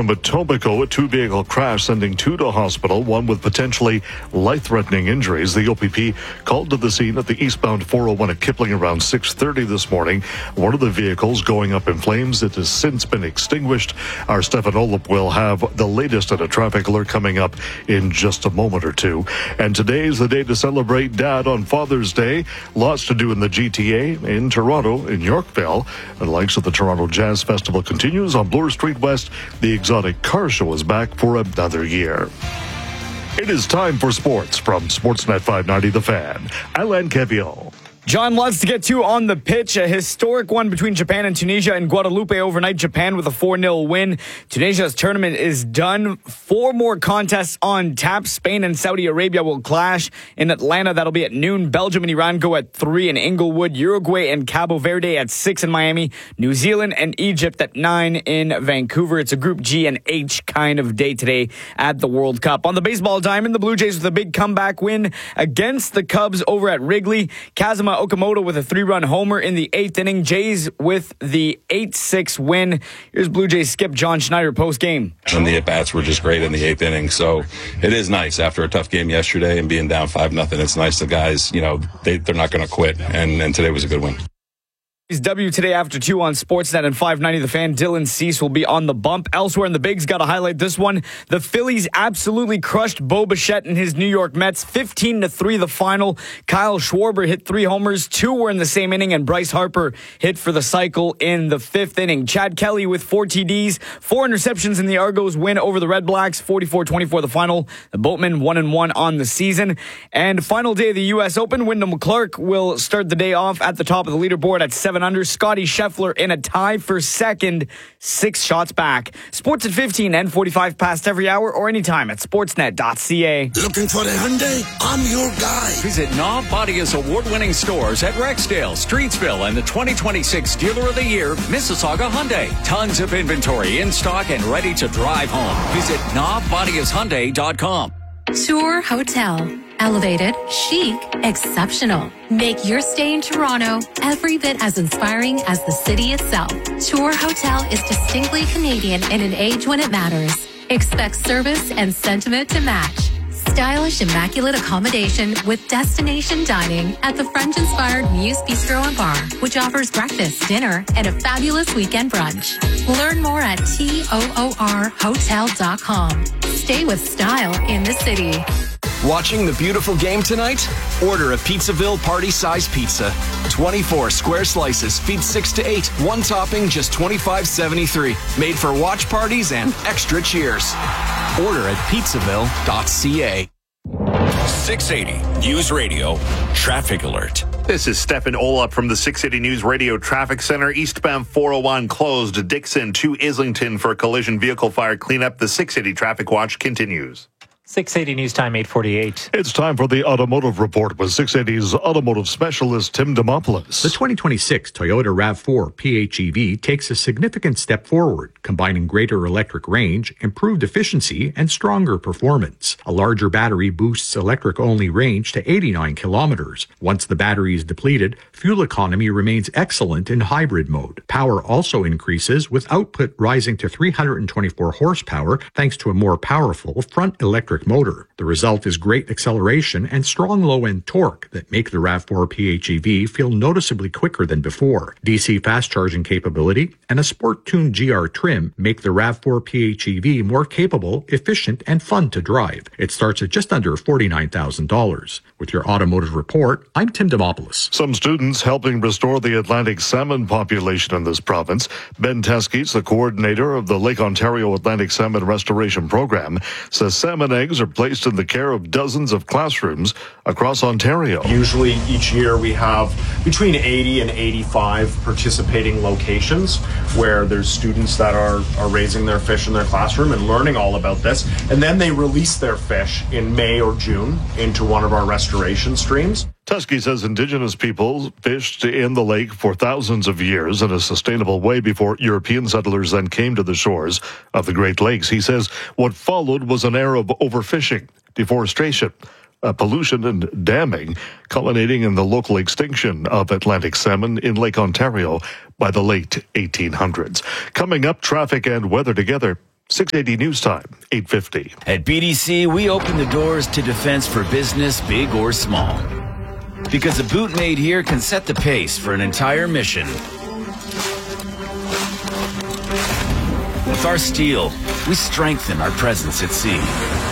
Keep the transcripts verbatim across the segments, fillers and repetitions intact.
from Etobicoke, a two-vehicle crash sending two to hospital, one with potentially life-threatening injuries. The O P P called to the scene at the eastbound four oh one at Kipling around six thirty this morning. One of the vehicles going up in flames. It has since been extinguished. Our Stefan Olip will have the latest at a traffic alert coming up in just a moment or two. And today's the day to celebrate Dad on Father's Day. Lots to do in the G T A, in Toronto, in Yorkville. The likes of the Toronto Jazz Festival continues on Bloor Street West. The Exotic Car Show is back for another year. It is time for sports from Sportsnet five ninety The Fan. Alain Cavill. John, lots to get to on the pitch. A historic one between Japan and Tunisia in Guadeloupe overnight. Japan with a four nil win. Tunisia's tournament is done. Four more contests on tap. Spain and Saudi Arabia will clash in Atlanta. That'll be at noon. Belgium and Iran go at three in Inglewood. Uruguay and Cabo Verde at six in Miami. New Zealand and Egypt at nine in Vancouver. It's a Group G and H kind of day today at the World Cup. On the baseball diamond, the Blue Jays with a big comeback win against the Cubs over at Wrigley. Kazuma Okamoto with a three-run homer in the eighth inning. Jays with the eight six win. Here's Blue Jays skip John Schneider post-game. And the at-bats were just great in the eighth inning. So it is nice after a tough game yesterday and being down five nothing. It's nice the guys, you know, they, they're not going to quit. And, and today was a good win. W today after two on Sportsnet and five ninety The Fan. Dylan Cease will be on the bump. Elsewhere in the bigs, got to highlight this one. The Phillies absolutely crushed Bo Bichette and his New York Mets. fifteen to three the final. Kyle Schwarber hit three homers. Two were in the same inning, and Bryce Harper hit for the cycle in the fifth inning. Chad Kelly with four T Ds. Four interceptions in the Argos win over the Red Blacks. forty-four twenty-four the final. The Boatmen one and one on the season. And final day of the U S Open. Wyndham Clark will start the day off at the top of the leaderboard at seven under. Scotty Scheffler in a tie for second, six shots back. Sports at fifteen and forty-five past every hour or anytime at sportsnet dot c a. Looking for a Hyundai? I'm your guy. Visit Knob Bodia's award-winning stores at Rexdale, Streetsville, and the twenty twenty-six Dealer of the Year, Mississauga Hyundai. Tons of inventory in stock and ready to drive home. Visit knob bodias hyundai dot com. Tour Hotel. Elevated, chic, exceptional. Make your stay in Toronto every bit as inspiring as the city itself. Tour Hotel is distinctly Canadian in an age when it matters. Expect service and sentiment to match. Stylish, immaculate accommodation with destination dining at the French-inspired Muse Bistro and Bar, which offers breakfast, dinner, and a fabulous weekend brunch. Learn more at toor hotel dot com. Stay with style in the city. Watching the beautiful game tonight? Order a Pizzaville party-size pizza. twenty-four square slices, feed six to eight. One topping, just twenty-five seventy-three. Made for watch parties and extra cheers. Order at pizzaville dot c a. six eighty News Radio Traffic Alert. This is Stefan Olap from the six eighty News Radio Traffic Center. Eastbound four oh one closed Dixon to Islington for a collision vehicle fire cleanup. The six eighty Traffic Watch continues. six eighty News Time, eight forty-eight. It's time for the Automotive Report with six eighty's automotive specialist Tim Demopoulos. The twenty twenty-six Toyota RAV four P H E V takes a significant step forward, combining greater electric range, improved efficiency, and stronger performance. A larger battery boosts electric-only range to eighty-nine kilometers. Once the battery is depleted, fuel economy remains excellent in hybrid mode. Power also increases, with output rising to three hundred twenty-four horsepower thanks to a more powerful front electric motor. The result is great acceleration and strong low-end torque that make the RAV four P H E V feel noticeably quicker than before. D C fast charging capability and a sport-tuned G R trim make the RAV four P H E V more capable, efficient, and fun to drive. It starts at just under forty-nine thousand dollars. With your automotive report, I'm Tim Demopoulos. Some students helping restore the Atlantic salmon population in this province. Ben Teskes, the coordinator of the Lake Ontario Atlantic Salmon Restoration Program, says salmon eggs are placed in the care of dozens of classrooms across Ontario. Usually each year we have between eighty and eighty-five participating locations where there's students that are, are raising their fish in their classroom and learning all about this. And then they release their fish in May or June into one of our restoration streams. Tusky says Indigenous people fished in the lake for thousands of years in a sustainable way before European settlers then came to the shores of the Great Lakes. He says what followed was an era of overfishing, deforestation, uh, pollution and damming, culminating in the local extinction of Atlantic salmon in Lake Ontario by the late eighteen hundreds. Coming up, traffic and weather together. six eighty News Time, eight fifty. At B D C, we open the doors to defense for business, big or small. Because a boot made here can set the pace for an entire mission. With our steel, we strengthen our presence at sea.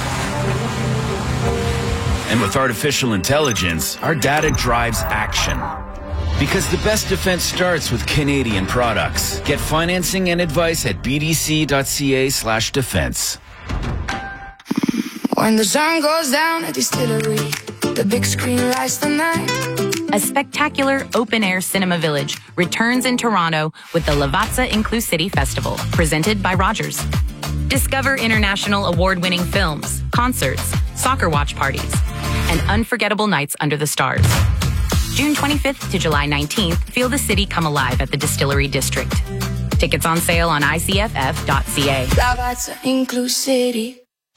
And with artificial intelligence, our data drives action. Because the best defense starts with Canadian products. Get financing and advice at bdc.ca slash defense. When the sun goes down at Distillery, the big screen lights the night. A spectacular open-air cinema village returns in Toronto with the Lavazza Inclusivity Festival, presented by Rogers. Discover international award-winning films, concerts, soccer watch parties, and unforgettable nights under the stars. June twenty-fifth to July nineteenth, feel the city come alive at the Distillery District. Tickets on sale on I C F F dot C A. Lavazza Inclusivity.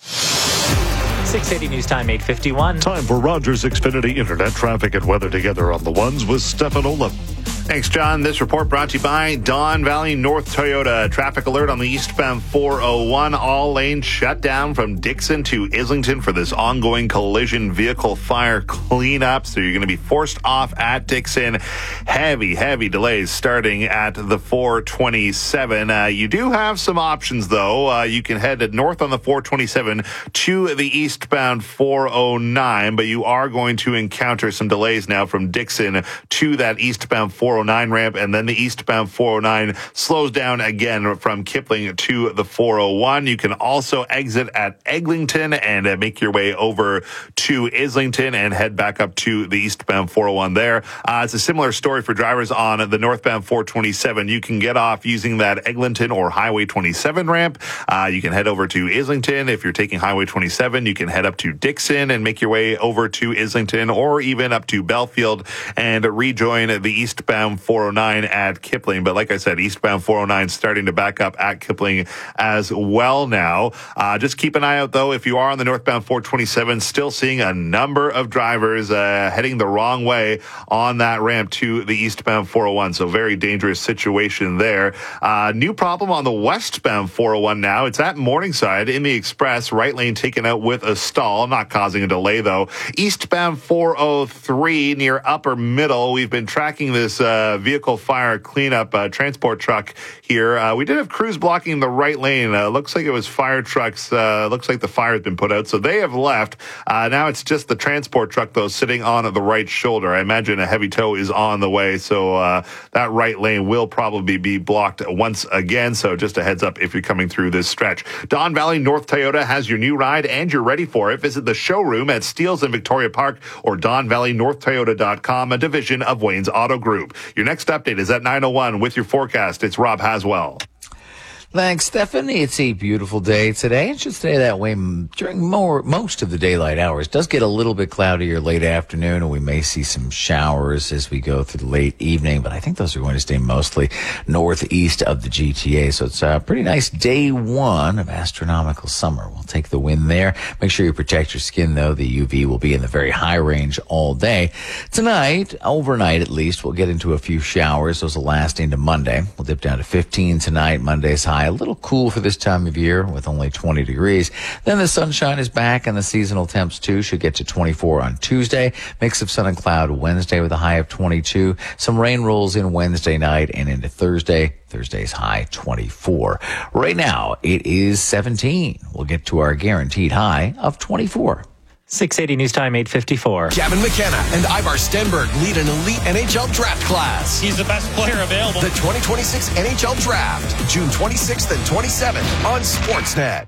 six eighty News Time, eight fifty-one. Time for Rogers Xfinity Internet traffic and weather together on the ones with Stefan Olaf. Thanks, John. This report brought to you by Don Valley North Toyota. Traffic alert on the eastbound four oh one. All lanes shut down from Dixon to Islington for this ongoing collision vehicle fire cleanup. So you're going to be forced off at Dixon. Heavy, heavy delays starting at the four twenty-seven. Uh, you do have some options, though. Uh, you can head north on the four twenty-seven to the eastbound four oh nine, but you are going to encounter some delays now from Dixon to that eastbound four oh nine ramp, and then the eastbound four oh nine slows down again from Kipling to the four oh one. You can also exit at Eglinton and uh, make your way over to Islington and head back up to the eastbound four oh one there. Uh, it's a similar story for drivers on the northbound four twenty-seven. You can get off using that Eglinton or Highway twenty-seven ramp. Uh, you can head over to Islington. If you're taking Highway twenty-seven, you can head up to Dixon and make your way over to Islington, or even up to Belfield and rejoin the eastbound four oh nine at Kipling. But like I said, eastbound four oh nine starting to back up at Kipling as well now. Uh, just keep an eye out, though, if you are on the northbound four twenty-seven, still seeing a number of drivers uh, heading the wrong way on that ramp to the eastbound four oh one. So very dangerous situation there. Uh, new problem on the westbound four oh one now. It's at Morningside in the express. Right lane taken out with a stall, not causing a delay, though. Eastbound four oh three near Upper Middle. We've been tracking this uh, vehicle fire cleanup uh, transport truck here. Uh, we did have crews blocking the right lane. Uh, looks like it was fire trucks. Uh, looks like the fire has been put out, so they have left. Uh, now it's just the transport truck, though, sitting on the right shoulder. I imagine a heavy tow is on the way, so uh, that right lane will probably be blocked once again. So just a heads up if you're coming through this stretch. Don Valley North Toyota has your new ride, and you're ready for it. Visit the showroom at Steeles in Victoria Park or don valley north toyota dot com, a division of Wayne's Auto Group. Your next update is at nine oh one with your forecast. It's Rob Haswell. Thanks, Stephanie. It's a beautiful day today. It should stay that way during more, most of the daylight hours. It does get a little bit cloudier late afternoon, and we may see some showers as we go through the late evening, but I think those are going to stay mostly northeast of the G T A. So it's a pretty nice day one of astronomical summer. We'll take the win there. Make sure you protect your skin, though. The U V will be in the very high range all day. Tonight, overnight at least, we'll get into a few showers. Those will last into Monday. We'll dip down to fifteen tonight. Monday's high. A little cool for this time of year with only twenty degrees. Then the sunshine is back, and the seasonal temps too should get to twenty-four on Tuesday. Mix of sun and cloud Wednesday with a high of twenty-two. Some rain rolls in Wednesday night and into Thursday. Thursday's high twenty-four. Right now it is seventeen. We'll get to our guaranteed high of twenty-four. six eighty News Time, eight fifty-four. Gavin McKenna and Ivar Stenberg lead an elite N H L draft class. He's the best player available. The twenty twenty-six N H L Draft, June twenty-sixth and twenty-seventh on Sportsnet.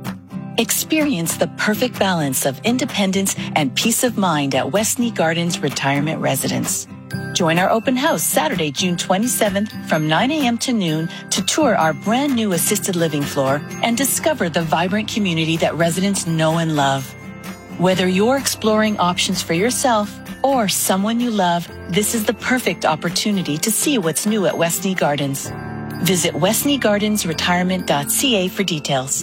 Experience the perfect balance of independence and peace of mind at Westney Gardens Retirement Residence. Join our open house Saturday, June twenty-seventh from nine a.m. to noon to tour our brand new assisted living floor and discover the vibrant community that residents know and love. Whether you're exploring options for yourself or someone you love, this is the perfect opportunity to see what's new at Westney Gardens. Visit westney gardens retirement dot c a for details.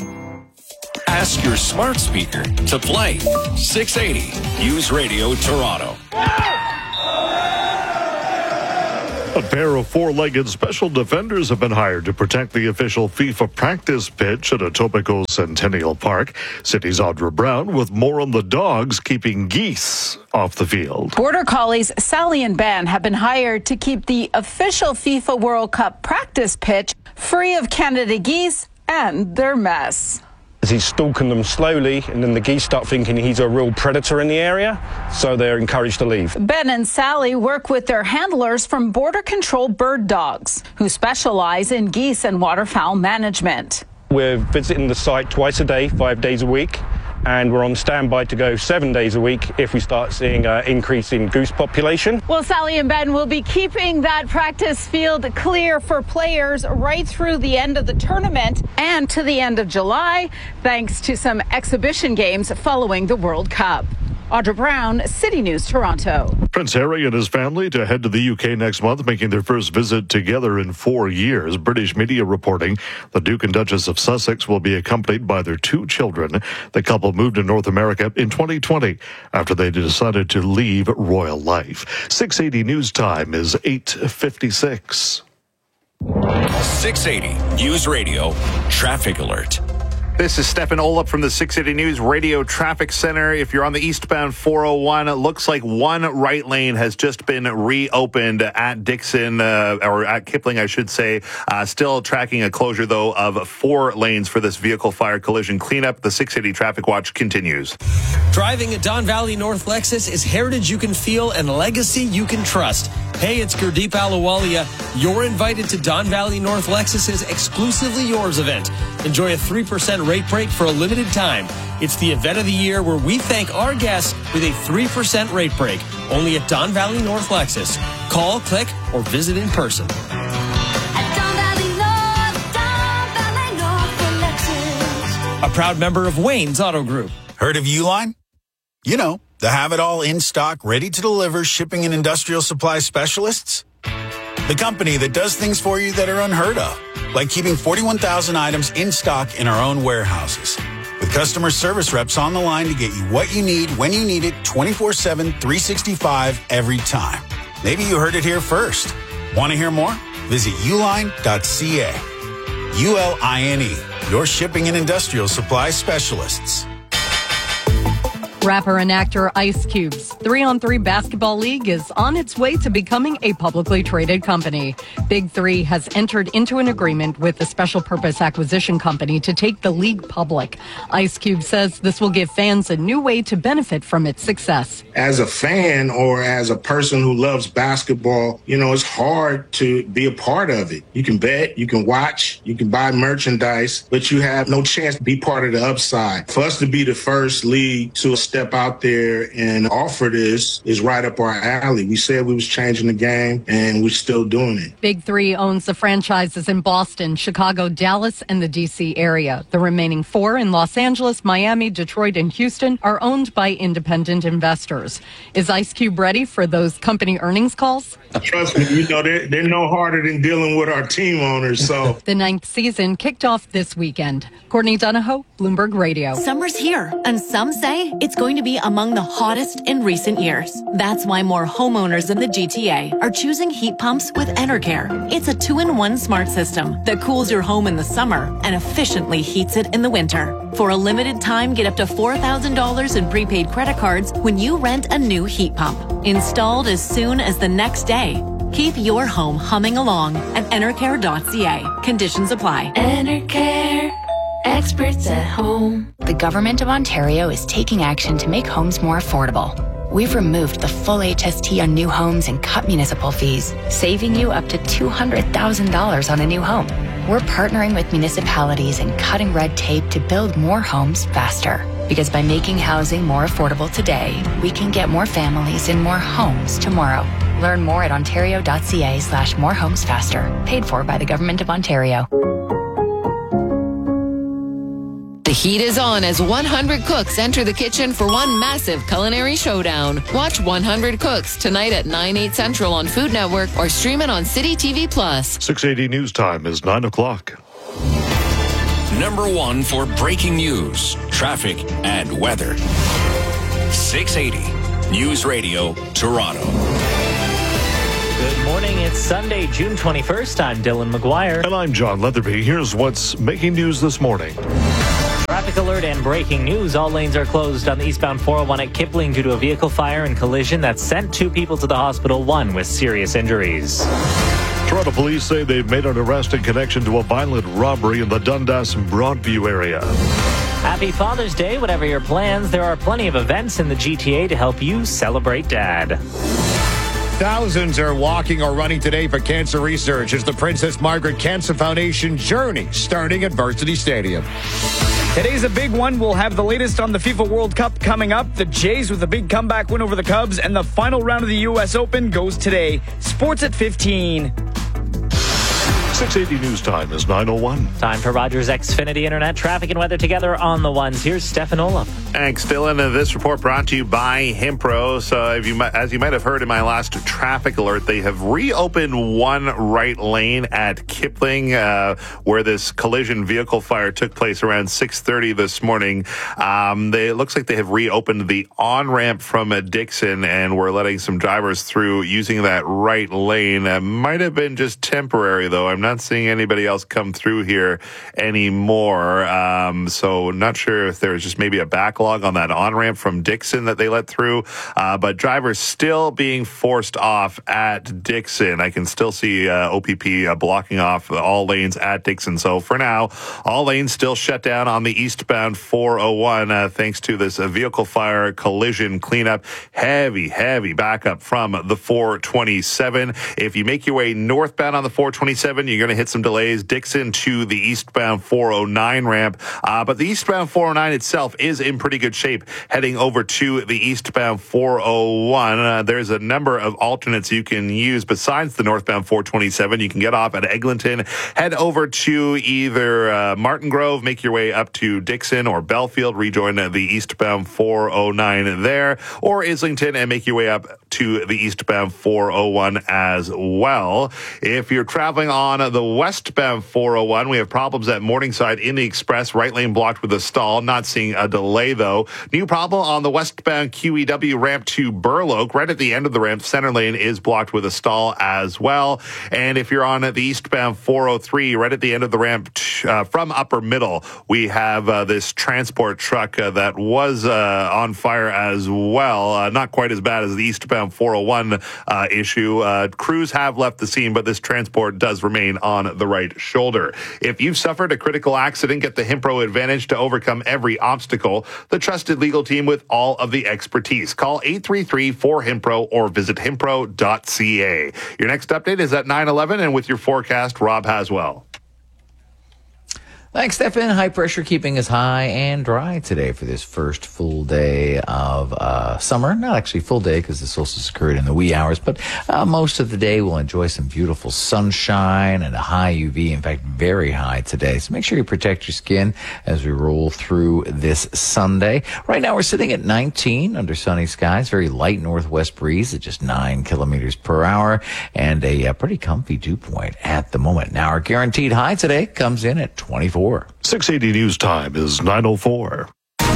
Ask your smart speaker to play six eighty News Radio Toronto. A pair of four-legged special defenders have been hired to protect the official FIFA practice pitch at Etobicoke Centennial Park. City's Audra Brown with more on the dogs keeping geese off the field. Border Collies Sally and Ben have been hired to keep the official FIFA World Cup practice pitch free of Canada geese and their mess. He's stalking them slowly, and then the geese start thinking he's a real predator in the area, so they're encouraged to leave. Ben and Sally work with their handlers from Border Control Bird Dogs, who specialize in geese and waterfowl management. We're visiting the site twice a day, five days a week, and we're on standby to go seven days a week if we start seeing an increase in goose population. Well, Sally and Ben will be keeping that practice field clear for players right through the end of the tournament and to the end of July, thanks to some exhibition games following the World Cup. Audra Brown, City News, Toronto. Prince Harry and his family to head to the U K next month, making their first visit together in four years. British media reporting the Duke and Duchess of Sussex will be accompanied by their two children. The couple moved to North America in twenty twenty after they decided to leave royal life. six eighty News Time is eight fifty-six. six eighty News Radio Traffic Alert. This is Stefan Olop from the six eighty News Radio Traffic Center. If you're on the eastbound four oh one, it looks like one right lane has just been reopened at Dixon, uh, or at Kipling, I should say. Uh, still tracking a closure, though, of four lanes for this vehicle fire collision cleanup. The six eighty Traffic Watch continues. Driving a Don Valley North Lexus is heritage you can feel and legacy you can trust. Hey, it's Gurdeep Ahluwalia. You're invited to Don Valley North Lexus's Exclusively Yours event. Enjoy a three percent rate break for a limited time. It's the event of the year where we thank our guests with a three percent rate break. Only at Don Valley North Lexus. Call, click, or visit in person. A proud member of Wayne's Auto Group. Heard of Uline? You know, the have-it-all in-stock, ready-to-deliver shipping and industrial supply specialists. The company that does things for you that are unheard of, like keeping forty-one thousand items in stock in our own warehouses. With customer service reps on the line to get you what you need, when you need it, twenty-four seven, three sixty-five, every time. Maybe you heard it here first. Want to hear more? Visit uline dot c a. U L I N E, your shipping and industrial supply specialists. Rapper and actor Ice Cube's three on three Basketball League is on its way to becoming a publicly traded company. Big Three has entered into an agreement with a special purpose acquisition company to take the league public. Ice Cube says this will give fans a new way to benefit from its success. As a fan or as a person who loves basketball, you know, it's hard to be a part of it. You can bet, you can watch, you can buy merchandise, but you have no chance to be part of the upside. For us to be the first league to step out there and offer this is right up our alley. We said we was changing the game, and we're still doing it. Big Three owns the franchises in Boston, Chicago, Dallas, and the D C area. The remaining four in Los Angeles, Miami, Detroit, and Houston are owned by independent investors. Is Ice Cube ready for those company earnings calls? Trust me, you know, they're, they're no harder than dealing with our team owners, so. The ninth season kicked off this weekend. Courtney Donahoe, Bloomberg Radio. Summer's here, and some say it's going to be among the hottest in recent years. That's why more homeowners in the G T A are choosing heat pumps with Enercare. It's a two-in-one smart system that cools your home in the summer and efficiently heats it in the winter. For a limited time, get up to four thousand dollars in prepaid credit cards when you rent a new heat pump. Installed as soon as the next day. Keep your home humming along at enercare dot c a. Conditions apply. Enercare. Experts at home. The Government of Ontario is taking action to make homes more affordable. We've removed the full H S T on new homes and cut municipal fees, saving you up to two hundred thousand dollars on a new home. We're partnering with municipalities and cutting red tape to build more homes faster. Because by making housing more affordable today, we can get more families in more homes tomorrow. Learn more at ontario dot c a slash more homes faster. Paid for by the Government of Ontario. The heat is on as one hundred cooks enter the kitchen for one massive culinary showdown. Watch one hundred Cooks tonight at nine, eight Central on Food Network or stream it on City T V Plus. six eighty News Time is nine o'clock. Number one for breaking news, traffic, and weather. six eighty News Radio, Toronto. Good morning. It's Sunday, June twenty-first. I'm Dylan McGuire. And I'm John Leatherby. Here's what's making news this morning. Traffic alert and breaking news. All lanes are closed on the eastbound four oh one at Kipling due to a vehicle fire and collision that sent two people to the hospital, one with serious injuries. Toronto police say they've made an arrest in connection to a violent robbery in the Dundas and Broadview area. Happy Father's Day. Whatever your plans, there are plenty of events in the G T A to help you celebrate Dad. Thousands are walking or running today for cancer research as the Princess Margaret Cancer Foundation journey starting at Varsity Stadium. Today's a big one. We'll have the latest on the FIFA World Cup coming up. The Jays with a big comeback win over the Cubs, and the final round of the U S Open goes today. Sports at fifteen. six eighty News Time is nine oh one. Time for Rogers Xfinity Internet traffic and weather together on the ones. Here's Stefan Olaf. Thanks, Dylan. And this report brought to you by Himpro. So if you, as you might have heard in my last traffic alert, they have reopened one right lane at Kipling, uh, where this collision vehicle fire took place around six thirty this morning. Um, they, it looks like they have reopened the on-ramp from uh, Dixon, and we're letting some drivers through using that right lane. Uh, might have been just temporary, though. I'm not seeing anybody else come through here anymore. Um, so not sure if there's just maybe a backlog on that on-ramp from Dixon that they let through. Uh, but drivers still being forced off at Dixon. I can still see uh, O P P uh, blocking off all lanes at Dixon. So for now, all lanes still shut down on the eastbound four oh one uh, thanks to this uh, vehicle fire collision cleanup. Heavy, heavy backup from the four twenty-seven. If you make your way northbound on the four twenty-seven, you're going to hit some delays. Dixon to the eastbound four oh nine ramp. Uh, but the eastbound four oh nine itself is in pretty good shape heading over to the eastbound four oh one. Uh, there's a number of alternates you can use besides the northbound four twenty-seven. You can get off at Eglinton, head over to either uh, Martin Grove, make your way up to Dixon or Belfield, rejoin the eastbound four oh nine there, or Islington and make your way up to the eastbound four oh one as well. If you're traveling on the westbound four oh one, we have problems at Morningside in the express, right lane blocked with a stall. Not seeing a delay though. New problem on the westbound Q E W ramp to Burloak, right at the end of the ramp, center lane is blocked with a stall as well. And if you're on the eastbound four oh three, right at the end of the ramp uh, from Upper Middle, we have uh, this transport truck uh, that was uh, on fire as well. Uh, not quite as bad as the eastbound four oh one uh, issue. Uh, crews have left the scene, but this transport does remain on the right shoulder. If you've suffered a critical accident, get the Himpro Advantage to overcome every obstacle. The trusted legal team with all of the expertise. Call eight three three, four Himpro or visit himpro dot c a. Your next update is at nine eleven, and with your forecast, Rob Haswell. Thanks, Stefan. High pressure keeping us high and dry today for this first full day of uh, summer. Not actually full day because the solstice occurred in the wee hours, but uh, most of the day we'll enjoy some beautiful sunshine and a high U V. In fact, very high today. So make sure you protect your skin as we roll through this Sunday. Right now we're sitting at nineteen under sunny skies. Very light northwest breeze at just nine kilometers per hour and a, a pretty comfy dew point at the moment. Now our guaranteed high today comes in at twenty-four. six eighty News Time is nine oh four.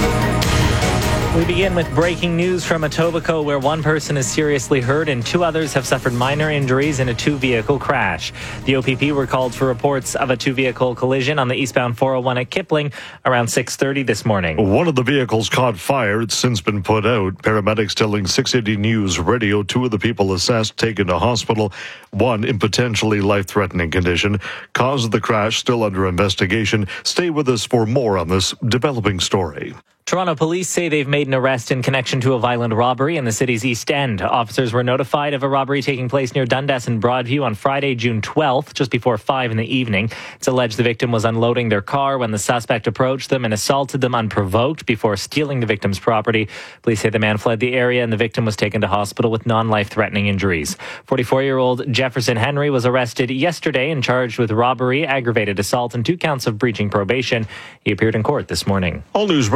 We begin with breaking news from Etobicoke, where one person is seriously hurt and two others have suffered minor injuries in a two-vehicle crash. The O P P were called for reports of a two-vehicle collision on the eastbound four oh one at Kipling around six thirty this morning. One of the vehicles caught fire. It's since been put out. Paramedics telling six eighty News Radio two of the people assessed taken to hospital, one in potentially life-threatening condition. Cause of the crash still under investigation. Stay with us for more on this developing story. Toronto police say they've made an arrest in connection to a violent robbery in the city's East End. Officers were notified of a robbery taking place near Dundas and Broadview on Friday, June twelfth, just before five in the evening. It's alleged the victim was unloading their car when the suspect approached them and assaulted them unprovoked before stealing the victim's property. Police say the man fled the area and the victim was taken to hospital with non-life-threatening injuries. forty-four-year-old Jefferson Henry was arrested yesterday and charged with robbery, aggravated assault, and two counts of breaching probation. He appeared in court this morning. All News Radio Time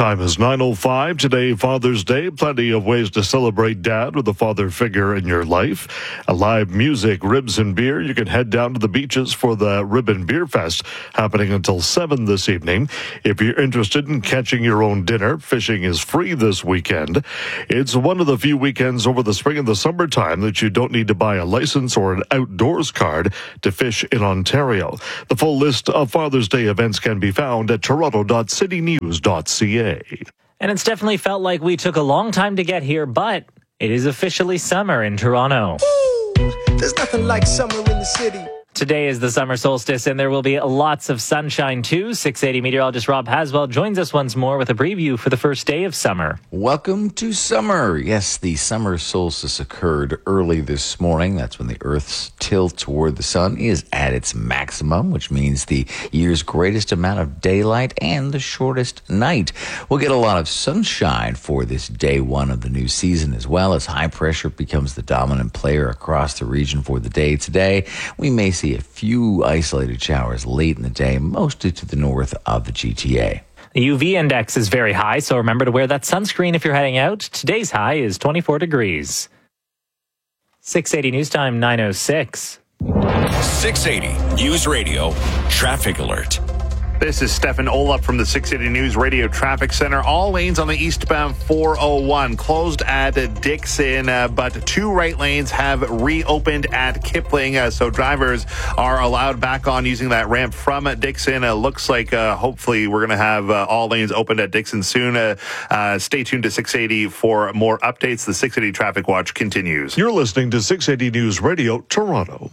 time is nine oh five. Today, Father's Day. Plenty of ways to celebrate Dad with a father figure in your life. A live music, ribs and beer. You can head down to the beaches for the Ribbon Beer Fest happening until seven this evening. If you're interested in catching your own dinner, fishing is free this weekend. It's one of the few weekends over the spring and the summertime that you don't need to buy a license or an outdoors card to fish in Ontario. The full list of Father's Day events can be found at toronto dot city news dot c a. And it's definitely felt like we took a long time to get here, but it is officially summer in Toronto. Ooh, there's nothing like summer in the city. Today is the summer solstice, and there will be lots of sunshine too. six eighty meteorologist Rob Haswell joins us once more with a preview for the first day of summer. Welcome to summer. Yes, the summer solstice occurred early this morning. That's when the Earth's tilt toward the sun is at its maximum, which means the year's greatest amount of daylight and the shortest night. We'll get a lot of sunshine for this day one of the new season, as well as high pressure becomes the dominant player across the region for the day today. We may see a few isolated showers late in the day, mostly to the north of the G T A. The U V index is very high, so remember to wear that sunscreen if you're heading out. Today's high is twenty-four degrees. six eighty News Time, nine oh six. six eighty News Radio Traffic Alert. This is Stefan Olaf from the six eighty News Radio Traffic Center. All lanes on the eastbound four oh one closed at Dixon, uh, but two right lanes have reopened at Kipling, uh, so drivers are allowed back on using that ramp from Dixon. Uh, looks like uh, hopefully we're going to have uh, all lanes opened at Dixon soon. Uh, uh, stay tuned to six eighty for more updates. The six eighty Traffic Watch continues. You're listening to six eighty News Radio Toronto.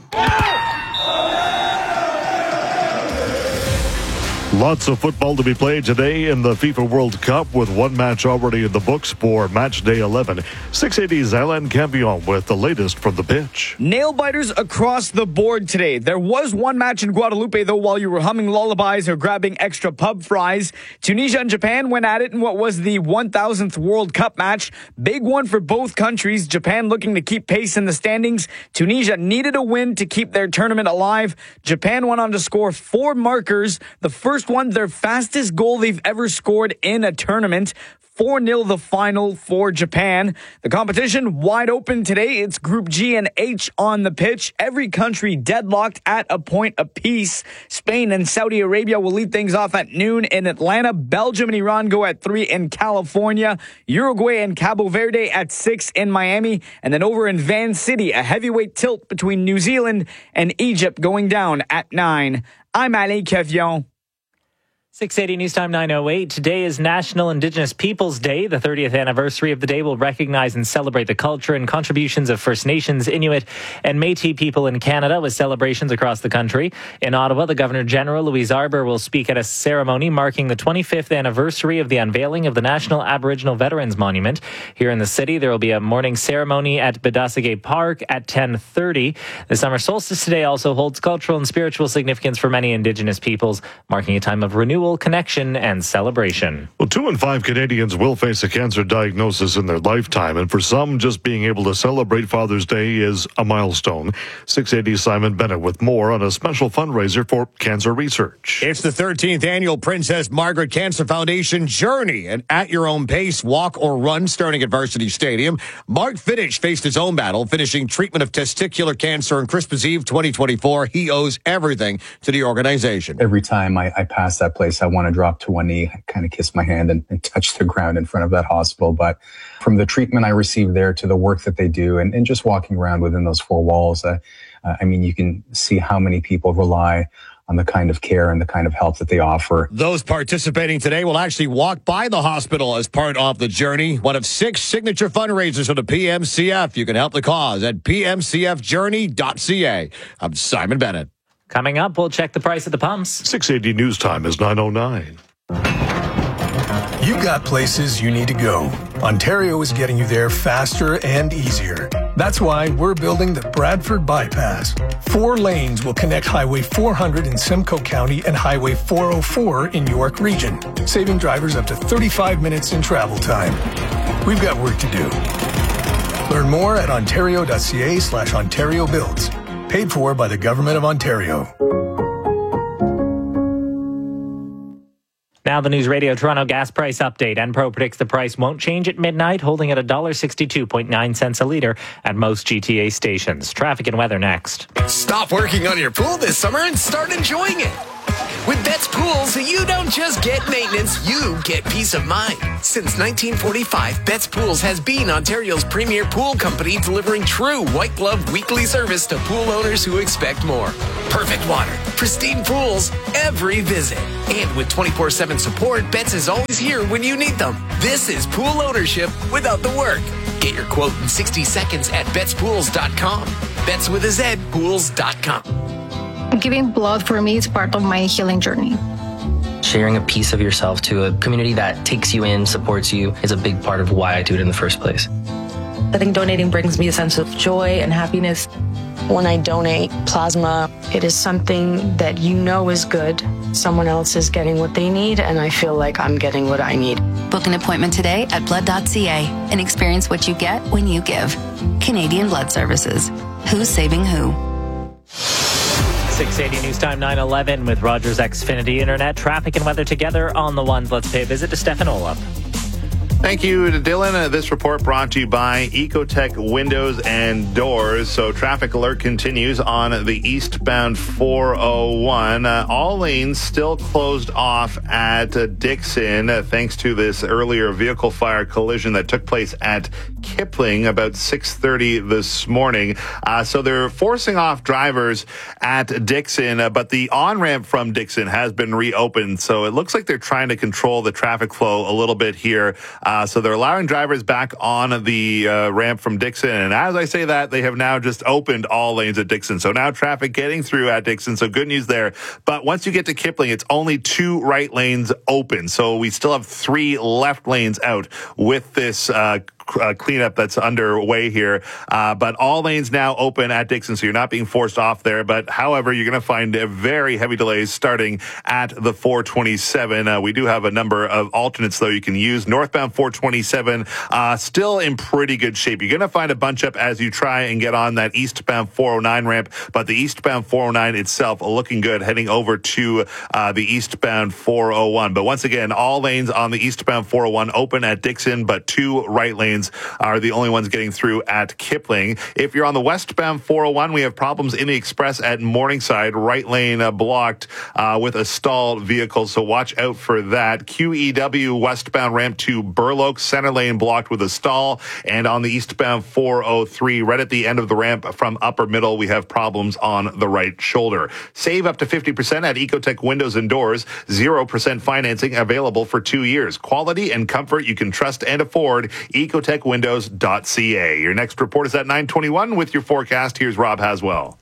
Lots of football to be played today in the FIFA World Cup, with one match already in the books for match day eleven. six eighty's Alain Campion with the latest from the pitch. Nail biters across the board today. There was one match in Guadalupe, though, while you were humming lullabies or grabbing extra pub fries. Tunisia and Japan went at it in what was the one thousandth World Cup match. Big one for both countries. Japan looking to keep pace in the standings. Tunisia needed a win to keep their tournament alive. Japan went on to score four markers. The first one, their fastest goal they've ever scored in a tournament. four nil the final for Japan. The competition wide open today. It's Group G and H on the pitch. Every country deadlocked at a point apiece. Spain and Saudi Arabia will lead things off at noon in Atlanta. Belgium and Iran go at three in California. Uruguay and Cabo Verde at six in Miami. And then over in Van City, a heavyweight tilt between New Zealand and Egypt going down at nine. I'm Alain Campion. six eighty News Time, nine oh eight. Today is National Indigenous Peoples Day. The thirtieth anniversary of the day will recognize and celebrate the culture and contributions of First Nations, Inuit, and Métis people in Canada, with celebrations across the country. In Ottawa, the Governor-General, Louise Arbour, will speak at a ceremony marking the twenty-fifth anniversary of the unveiling of the National Aboriginal Veterans Monument. Here in the city, there will be a morning ceremony at Bedasagay Park at ten thirty. The summer solstice today also holds cultural and spiritual significance for many Indigenous peoples, marking a time of renewal, connection, and celebration. Well, two in five Canadians will face a cancer diagnosis in their lifetime, and for some, just being able to celebrate Father's Day is a milestone. six eighty's Simon Bennett with more on a special fundraiser for cancer research. It's the thirteenth annual Princess Margaret Cancer Foundation Journey, an at-your-own-pace walk or run starting at Varsity Stadium. Mark Fittich faced his own battle, finishing treatment of testicular cancer on Christmas Eve twenty twenty-four. He owes everything to the organization. Every time I, I pass that place, I want to drop to one knee, kind of kiss my hand and, and touch the ground in front of that hospital. But from the treatment I received there to the work that they do and, and just walking around within those four walls, uh, uh, I mean, you can see how many people rely on the kind of care and the kind of help that they offer. Those participating today will actually walk by the hospital as part of the journey. One of six signature fundraisers for the P M C F. You can help the cause at p m c f journey dot c a. I'm Simon Bennett. Coming up, we'll check the price at the pumps. six eighty News Time is nine oh nine. You've got places you need to go. Ontario is getting you there faster and easier. That's why we're building the Bradford Bypass. Four lanes will connect Highway four hundred in Simcoe County and Highway four oh four in York Region, saving drivers up to thirty-five minutes in travel time. We've got work to do. Learn more at ontario.ca slash Ontario Builds. Paid for by the Government of Ontario. Now the News Radio Toronto gas price update. Enpro predicts the price won't change at midnight, holding at one dollar sixty-two point nine cents a litre at most G T A stations. Traffic and weather next. Stop working on your pool this summer and start enjoying it. With Betts Pools, you don't just get maintenance, you get peace of mind. Since nineteen forty-five, Betts Pools has been Ontario's premier pool company, delivering true white-glove weekly service to pool owners who expect more. Perfect water, pristine pools, every visit. And with twenty-four seven support, Betts is always here when you need them. This is pool ownership without the work. Get your quote in sixty seconds at betts pools dot com. Betts with a Z, pools dot com. Giving blood for me is part of my healing journey. Sharing a piece of yourself to a community that takes you in, supports you, is a big part of why I do it in the first place. I think donating brings me a sense of joy and happiness. When I donate plasma, it is something that you know is good. Someone else is getting what they need, and I feel like I'm getting what I need. Book an appointment today at blood dot c a and experience what you get when you give. Canadian Blood Services. Who's saving who? six eighty News Time nine eleven with Rogers Xfinity Internet. Traffic and weather together on the ones. Let's pay a visit to Stefan Olaf. Thank you to Dylan. Uh, this report brought to you by Ecotech Windows and Doors. So traffic alert continues on the eastbound four oh one. Uh, all lanes still closed off at uh, Dixon uh, thanks to this earlier vehicle fire collision that took place at Kipling about six thirty this morning. Uh, so they're forcing off drivers at Dixon, uh, but the on-ramp from Dixon has been reopened. So it looks like they're trying to control the traffic flow a little bit here. Uh, so they're allowing drivers back on the uh, ramp from Dixon. And as I say that, they have now just opened all lanes at Dixon. So now traffic getting through at Dixon. So good news there. But once you get to Kipling, it's only two right lanes open. So we still have three left lanes out with this uh Uh, cleanup that's underway here. Uh, but all lanes now open at Dixon, so you're not being forced off there. But however, you're going to find uh, very heavy delays starting at the four twenty-seven. Uh, we do have a number of alternates, though, you can use. Northbound four twenty-seven, uh, still in pretty good shape. You're going to find a bunch up as you try and get on that eastbound four oh nine ramp, but the eastbound four oh nine itself looking good, heading over to uh, the eastbound four oh one. But once again, all lanes on the eastbound four oh one open at Dixon, but two right lanes are the only ones getting through at Kipling. If you're on the westbound four oh one, we have problems in the express at Morningside. Right lane uh, blocked uh, with a stalled vehicle, so watch out for that. Q E W westbound ramp to Burloak, center lane blocked with a stall. And on the eastbound four oh three, right at the end of the ramp from Upper Middle, we have problems on the right shoulder. Save up to fifty percent at Ecotech Windows and Doors. zero percent financing available for two years. Quality and comfort you can trust and afford. Ecotech windows dot c a. Your next report is at nine twenty-one with your forecast. Here's Rob Haswell.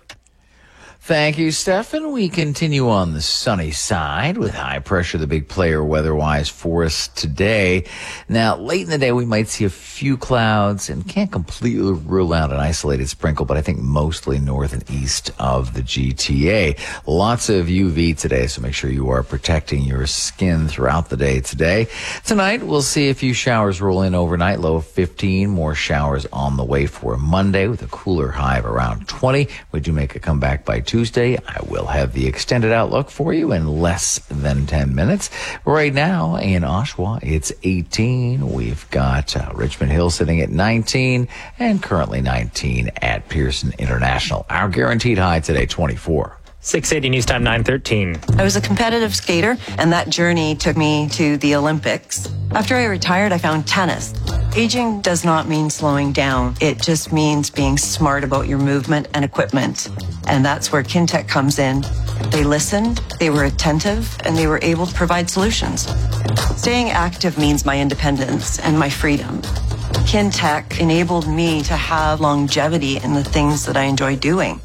Thank you, Stefan. We continue on the sunny side with high pressure, the big player weather-wise for us today. Now, late in the day, we might see a few clouds and can't completely rule out an isolated sprinkle, but I think mostly north and east of the G T A. Lots of U V today, so make sure you are protecting your skin throughout the day today. Tonight, we'll see a few showers roll in overnight, low of fifteen. More showers on the way for Monday with a cooler high of around twenty. We do make a comeback by Tuesday. I will have the extended outlook for you in less than ten minutes. Right now in Oshawa, it's eighteen. We've got uh, Richmond Hill sitting at nineteen and currently nineteen at Pearson International. Our guaranteed high today, twenty-four. six eighty News Time nine thirteen. I was a competitive skater, and that journey took me to the Olympics. After I retired, I found tennis. Aging does not mean slowing down. It just means being smart about your movement and equipment. And that's where Kintec comes in. They listened, they were attentive, and they were able to provide solutions. Staying active means my independence and my freedom. Kintec enabled me to have longevity in the things that I enjoy doing.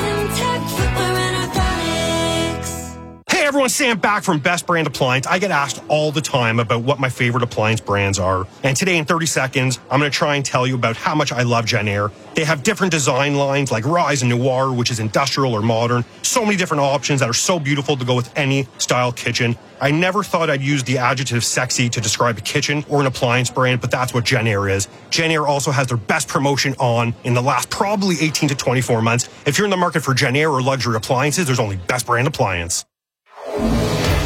Hey everyone, Sam back from Best Brand Appliance. I get asked all the time about what my favorite appliance brands are. And today in thirty seconds, I'm going to try and tell you about how much I love Jenn-Air. They have different design lines like Rise and Noir, which is industrial or modern. So many different options that are so beautiful to go with any style kitchen. I never thought I'd use the adjective sexy to describe a kitchen or an appliance brand, but that's what Jenn-Air is. Jenn-Air also has their best promotion on in the last probably eighteen to twenty-four months. If you're in the market for Jenn-Air or luxury appliances, there's only Best Brand Appliance.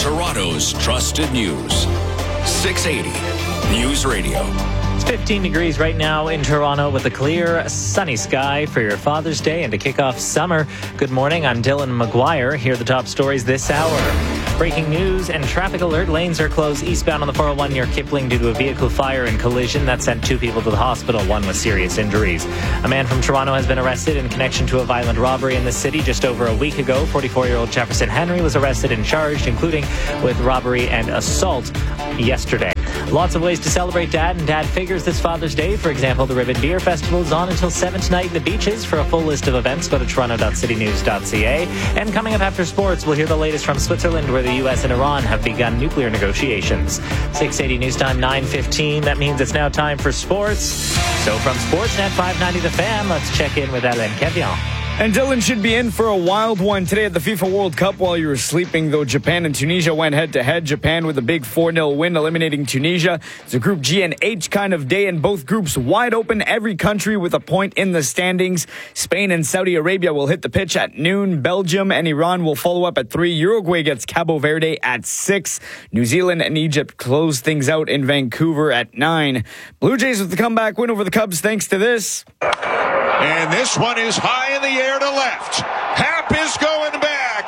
Toronto's trusted news. six eighty News Radio. It's fifteen degrees right now in Toronto with a clear, sunny sky for your Father's Day and to kick off summer. Good morning, I'm Dylan McGuire. Here are the top stories this hour. Breaking news and traffic alert. Lanes are closed eastbound on the four oh one near Kipling due to a vehicle fire and collision that sent two people to the hospital, one with serious injuries. A man from Toronto has been arrested in connection to a violent robbery in the city just over a week ago. forty-four-year-old Jefferson Henry was arrested and charged, including with robbery and assault yesterday. Lots of ways to celebrate Dad and Dad figures this Father's Day. For example, the Ribbon Beer Festival is on until seven tonight in the beaches. For a full list of events, go to toronto dot city news dot c a. And coming up after sports, we'll hear the latest from Switzerland, where the U S and Iran have begun nuclear negotiations. six eighty News Time, nine fifteen. That means it's now time for sports. So from Sportsnet five ninety The Fan, let's check in with Alain Kevian. And Dylan should be in for a wild one today at the FIFA World Cup while you were sleeping, though Japan and Tunisia went head-to-head. Japan with a big four nil win, eliminating Tunisia. It's a Group G and H kind of day, and both groups wide open, every country with a point in the standings. Spain and Saudi Arabia will hit the pitch at noon. Belgium and Iran will follow up at three. Uruguay gets Cabo Verde at six. New Zealand and Egypt close things out in Vancouver at nine. Blue Jays with the comeback win over the Cubs thanks to this. And this one is high in the air to left. Happ is going back.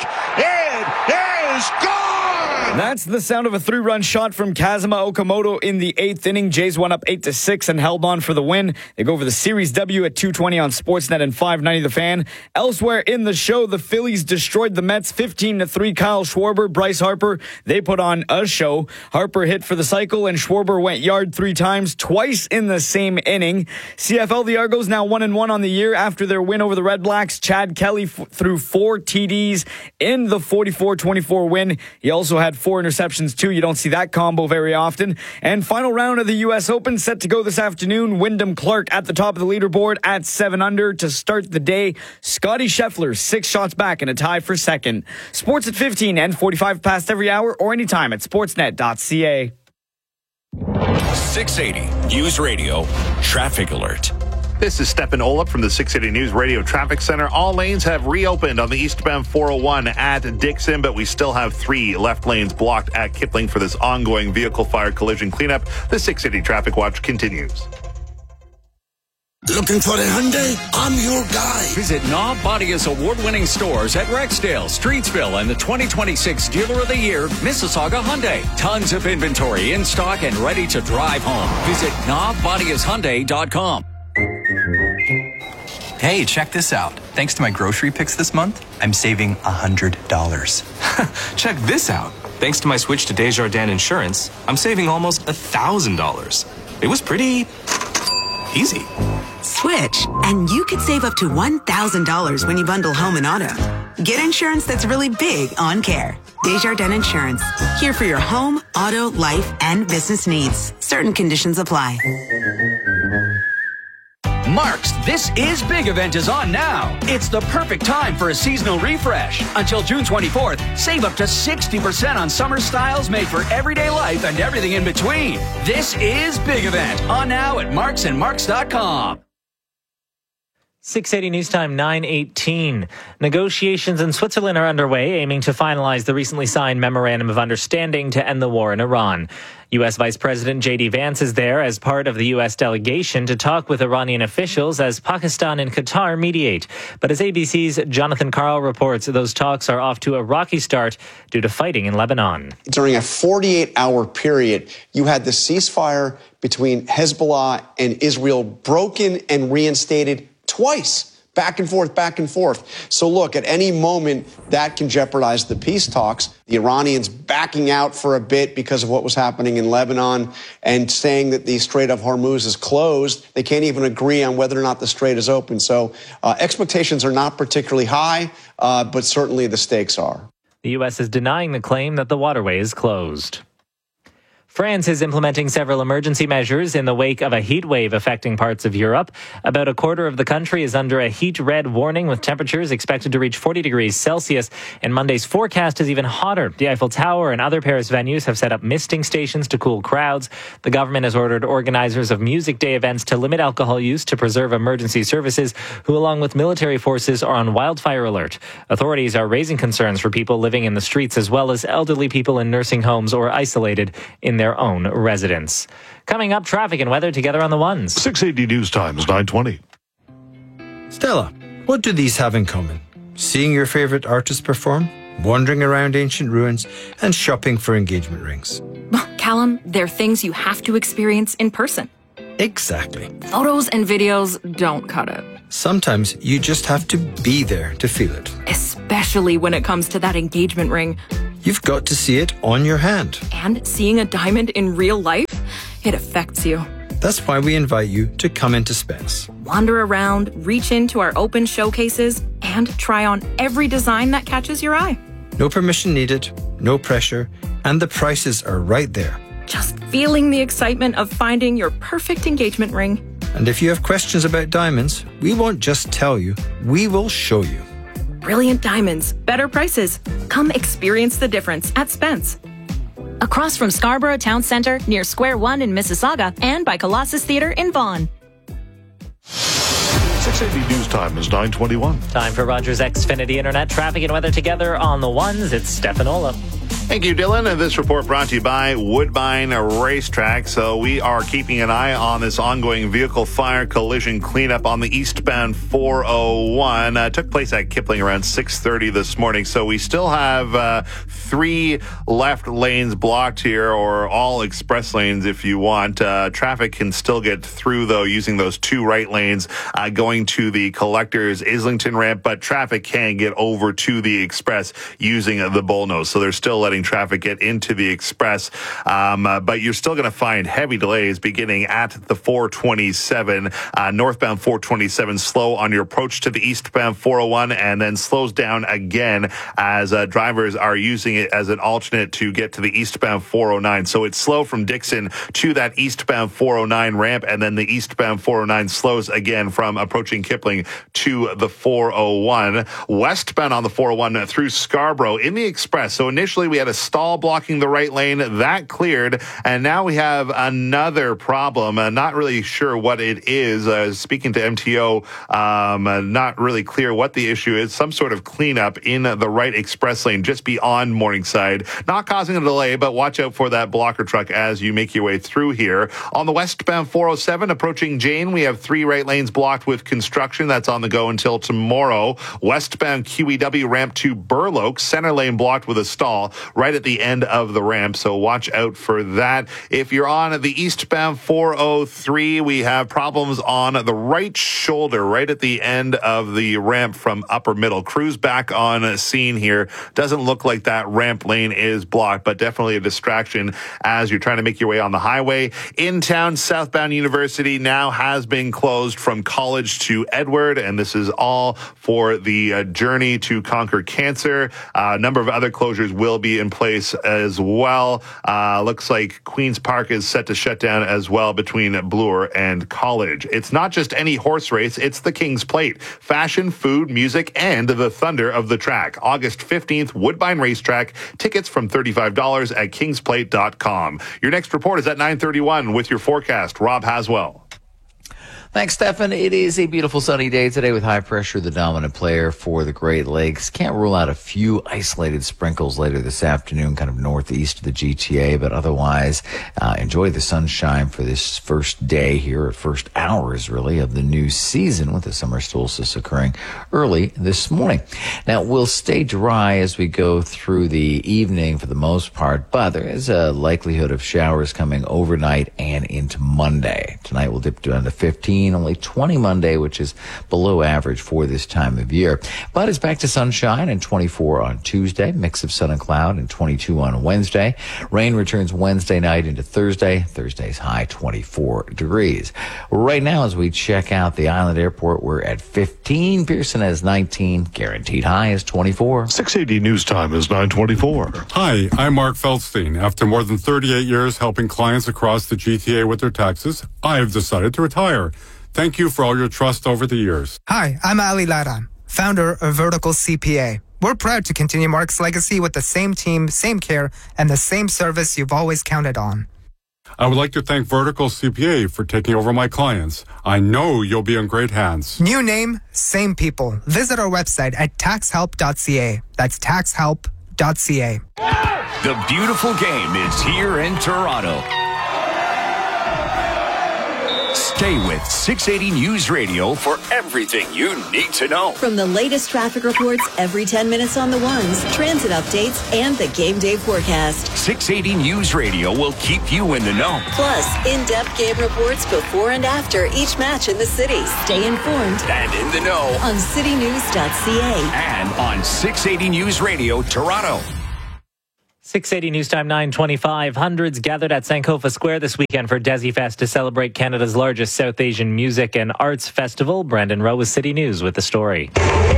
It is gone. That's the sound of a three-run shot from Kazuma Okamoto in the eighth inning. Jays won up eight to six and held on for the win. They go for the series W at two twenty on Sportsnet and five ninety The Fan. Elsewhere in the show, the Phillies destroyed the Mets fifteen to three. Kyle Schwarber, Bryce Harper, they put on a show. Harper hit for the cycle and Schwarber went yard three times, twice in the same inning. C F L, the Argos now one and one on the year after their win over the Red Blacks. Chad Kelly f- threw four T Ds in the forty-four twenty-four win. He also had four interceptions too. You don't see that combo very often. And final round of the U S Open set to go this afternoon. Wyndham Clark at the top of the leaderboard at seven under to start the day. Scotty Scheffler six shots back in a tie for second. Sports at fifteen and forty-five past every hour or anytime at sportsnet dot c a. six eighty News Radio Traffic Alert. This is Stephen Olip from the six eighty News Radio Traffic Center. All lanes have reopened on the eastbound four oh one at Dixon, but we still have three left lanes blocked at Kipling for this ongoing vehicle fire collision cleanup. The six eighty Traffic Watch continues. Looking for a Hyundai? I'm your guy. Visit Knob Bodia's award-winning stores at Rexdale, Streetsville, and the twenty twenty-six Dealer of the Year, Mississauga Hyundai. Tons of inventory in stock and ready to drive home. Visit knob bodias hyundai dot com. Hey, check this out. Thanks to my grocery picks this month, I'm saving one hundred dollars. Check this out. Thanks to my switch to Desjardins Insurance, I'm saving almost one thousand dollars. It was pretty easy. Switch, and you could save up to one thousand dollars when you bundle home and auto. Get insurance that's really big on care. Desjardins Insurance. Here for your home, auto, life, and business needs. Certain conditions apply. Mark's This Is Big event is on now. It's the perfect time for a seasonal refresh. Until June twenty-fourth, save up to sixty percent on summer styles made for everyday life and everything in between. This Is Big event on now at marks and marks dot com. six eighty News Time, nine eighteen. Negotiations in Switzerland are underway, aiming to finalize the recently signed Memorandum of Understanding to end the war in Iran. U S Vice President J D Vance is there as part of the U S delegation to talk with Iranian officials as Pakistan and Qatar mediate. But as A B C's Jonathan Karl reports, those talks are off to a rocky start due to fighting in Lebanon. During a forty-eight hour period, you had the ceasefire between Hezbollah and Israel broken and reinstated twice. Back and forth, back and forth. So look, at any moment, that can jeopardize the peace talks. The Iranians backing out for a bit because of what was happening in Lebanon and saying that the Strait of Hormuz is closed. They can't even agree on whether or not the strait is open. So uh, expectations are not particularly high, uh, but certainly the stakes are. The U S is denying the claim that the waterway is closed. France is implementing several emergency measures in the wake of a heat wave affecting parts of Europe. About a quarter of the country is under a heat red warning, with temperatures expected to reach forty degrees Celsius. And Monday's forecast is even hotter. The Eiffel Tower and other Paris venues have set up misting stations to cool crowds. The government has ordered organizers of Music Day events to limit alcohol use to preserve emergency services, who, along with military forces, are on wildfire alert. Authorities are raising concerns for people living in the streets, as well as elderly people in nursing homes or isolated in their own residence. Coming up, traffic and weather together on the ones. six eighty News Times, nine twenty. Stella, what do these have in common? Seeing your favourite artist perform, wandering around ancient ruins, and shopping for engagement rings. Callum, they're things you have to experience in person. Exactly. Photos and videos don't cut it. Sometimes you just have to be there to feel it. Especially when it comes to that engagement ring. You've got to see it on your hand. And seeing a diamond in real life, it affects you. That's why we invite you to come into Spence. Wander around, reach into our open showcases, and try on every design that catches your eye. No permission needed, no pressure, and the prices are right there. Just feeling the excitement of finding your perfect engagement ring. And if you have questions about diamonds, we won't just tell you, we will show you. Brilliant diamonds, better prices. Come experience the difference at Spence. Across from Scarborough Town Centre, near Square One in Mississauga, and by Colossus Theatre in Vaughan. six eighty News Time is nine twenty-one. Time for Rogers Xfinity Internet traffic and weather together on the ones. It's Stefan Ola. Thank you, Dylan. And this report brought to you by Woodbine Racetrack. So we are keeping an eye on this ongoing vehicle fire collision cleanup on the eastbound four oh one. Uh, took place at Kipling around six thirty this morning. So we still have uh, three left lanes blocked here, or all express lanes if you want. Uh, traffic can still get through, though, using those two right lanes uh, going to the Collectors Islington ramp. But traffic can get over to the express using the Bullnose. So they're still letting traffic get into the express, um, uh, but you're still going to find heavy delays beginning at the four twenty-seven, uh, northbound four twenty-seven, slow on your approach to the eastbound four oh one, and then slows down again as uh, drivers are using it as an alternate to get to the eastbound four oh nine. So it's slow from Dixon to that eastbound four oh nine ramp, and then the eastbound four oh nine slows again from approaching Kipling to the four oh one. Westbound on the four oh one through Scarborough in the express. So initially we had a stall blocking the right lane. That cleared, and now we have another problem. Uh, not really sure what it is. Uh, speaking to M T O, um, uh, not really clear what the issue is. Some sort of cleanup in the right express lane just beyond Morningside. Not causing a delay, but watch out for that blocker truck as you make your way through here. On the westbound four oh seven, approaching Jane, we have three right lanes blocked with construction. That's on the go until tomorrow. Westbound Q E W ramp to Burloak, center lane blocked with a stall right at the end of the ramp, so watch out for that. If you're on the eastbound four oh three, we have problems on the right shoulder, right at the end of the ramp from Upper Middle. Crews back on scene here. Doesn't look like that ramp lane is blocked, but definitely a distraction as you're trying to make your way on the highway. In town, southbound University now has been closed from College to Edward, and this is all for the uh, journey to conquer cancer. Uh, a number of other closures will be in place as well. Uh, looks like Queen's Park is set to shut down as well between Bloor and College. It's not just any horse race, it's the King's Plate. Fashion, food, music, and the thunder of the track. August fifteenth, Woodbine Racetrack. Tickets from thirty-five dollars at kings plate dot com. Your next report is at nine thirty-one with your forecast. Rob Haswell. Thanks, Stefan. It is a beautiful sunny day today with high pressure, the dominant player for the Great Lakes. Can't rule out a few isolated sprinkles later this afternoon, kind of northeast of the G T A, but otherwise, uh, enjoy the sunshine for this first day here, or first hours really, of the new season, with the summer solstice occurring early this morning. Now, we'll stay dry as we go through the evening for the most part, but there is a likelihood of showers coming overnight and into Monday. Tonight we'll dip down to fifteen. nineteen, only twenty Monday, which is below average for this time of year. But it's back to sunshine and twenty-four on Tuesday, mix of sun and cloud, and twenty-two on Wednesday. Rain returns Wednesday night into Thursday. Thursday's high twenty-four degrees. Right now, as we check out the Island Airport, we're at fifteen. Pearson has nineteen. Guaranteed high is twenty-four. six eighty News Time is nine twenty-four. Hi, I'm Mark Feldstein. After more than thirty-eight years helping clients across the G T A with their taxes, I have decided to retire. Thank you for all your trust over the years. Hi, I'm Ali Lara, founder of Vertical C P A. We're proud to continue Mark's legacy with the same team, same care, and the same service you've always counted on. I would like to thank Vertical C P A for taking over my clients. I know you'll be in great hands. New name, same people. Visit our website at tax help dot c a. That's tax help dot c a. The beautiful game is here in Toronto. Stay with six eighty News Radio for everything you need to know. From the latest traffic reports every ten minutes on the ones, transit updates, and the game day forecast. six eighty News Radio will keep you in the know. Plus, in-depth game reports before and after each match in the city. Stay informed and in the know on city news dot c a and on six eighty News Radio Toronto. six eighty News Time nine twenty-five. Hundreds gathered at Sankofa Square this weekend for Desi Fest to celebrate Canada's largest South Asian music and arts festival. Brandon Rowe with City News with the story.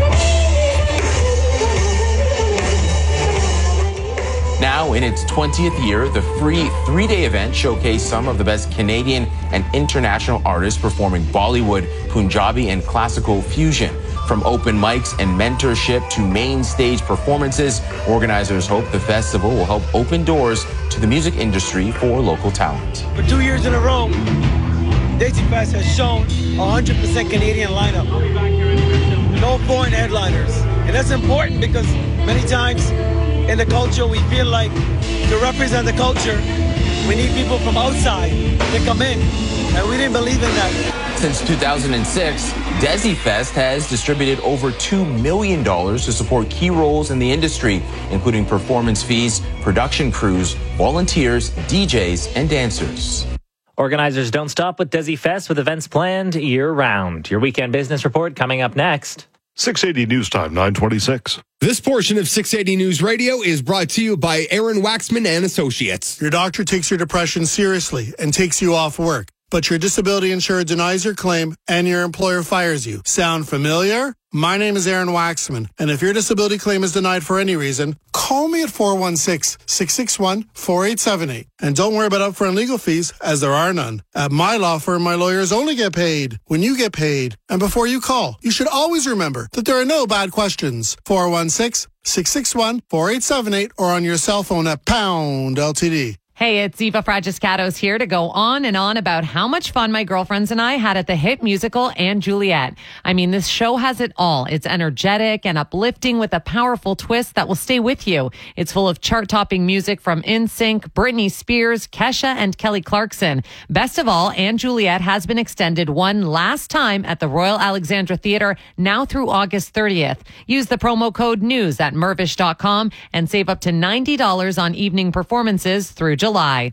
Now, in its twentieth year, the free three-day event showcased some of the best Canadian and international artists performing Bollywood, Punjabi, and classical fusion. From open mics and mentorship to main stage performances, organizers hope the festival will help open doors to the music industry for local talent. For two years in a row, Desi Fest has shown a one hundred percent Canadian lineup. No foreign headliners. And that's important because many times in the culture, we feel like to represent the culture, we need people from outside to come in. And we didn't believe in that. Since two thousand six, Desi Fest has distributed over two million dollars to support key roles in the industry, including performance fees, production crews, volunteers, D Js, and dancers. Organizers don't stop with Desi Fest with events planned year-round. Your weekend business report coming up next. six eighty News Time, nine twenty-six. This portion of six eighty News Radio is brought to you by Aaron Waxman and Associates. Your doctor takes your depression seriously and takes you off work, but your disability insurer denies your claim and your employer fires you. Sound familiar? My name is Aaron Waxman, and if your disability claim is denied for any reason, call me at four one six, six six one, four eight seven eight. And don't worry about upfront legal fees, as there are none. At my law firm, my lawyers only get paid when you get paid. And before you call, you should always remember that there are no bad questions. four one six, six six one, four eight seven eight or on your cell phone at pound L T D. Hey, it's Eva Fragiscatos here to go on and on about how much fun my girlfriends and I had at the hit musical And Juliet. I mean, this show has it all. It's energetic and uplifting with a powerful twist that will stay with you. It's full of chart-topping music from N Sync, Britney Spears, Kesha, and Kelly Clarkson. Best of all, And Juliet has been extended one last time at the Royal Alexandra Theatre, now through August thirtieth. Use the promo code NEWS at mervish dot com and save up to ninety dollars on evening performances through July. July.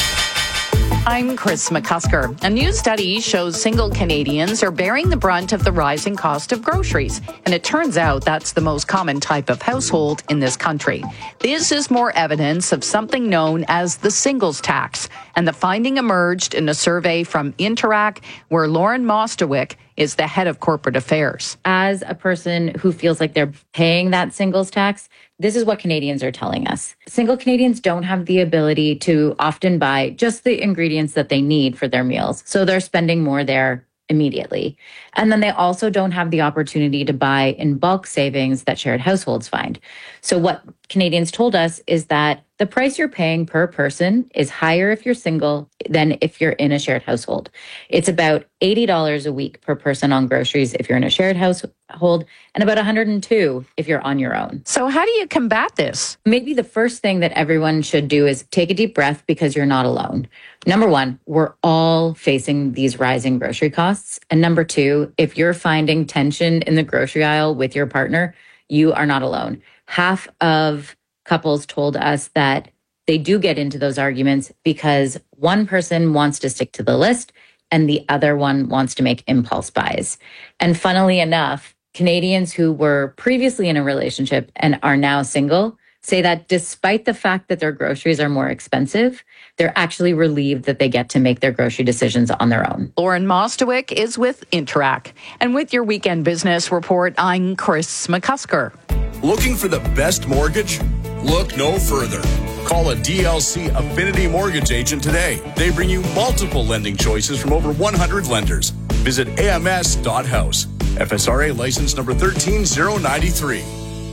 I'm Chris McCusker. A new study shows single Canadians are bearing the brunt of the rising cost of groceries. And it turns out that's the most common type of household in this country. This is more evidence of something known as the singles tax. And the finding emerged in a survey from Interact, where Lauren Mostowick is the head of corporate affairs. As a person who feels like they're paying that singles tax, this is what Canadians are telling us. Single Canadians don't have the ability to often buy just the ingredients that they need for their meals. So they're spending more there immediately. And then they also don't have the opportunity to buy in bulk savings that shared households find. So what Canadians told us is that the price you're paying per person is higher if you're single than if you're in a shared household. It's about eighty dollars a week per person on groceries if you're in a shared household, and about one hundred two dollars if you're on your own. So how do you combat this? Maybe the first thing that everyone should do is take a deep breath, because you're not alone. Number one, we're all facing these rising grocery costs. And number two, if you're finding tension in the grocery aisle with your partner, you are not alone. Half of couples told us that they do get into those arguments because one person wants to stick to the list and the other one wants to make impulse buys. And funnily enough, Canadians who were previously in a relationship and are now single say that despite the fact that their groceries are more expensive, they're actually relieved that they get to make their grocery decisions on their own. Lauren Mostowick is with Interac. And with your Weekend Business Report, I'm Chris McCusker. Looking for the best mortgage? Look no further. Call a D L C Affinity Mortgage agent today. They bring you multiple lending choices from over one hundred lenders. Visit A M S dot house. F S R A license number one three zero nine three.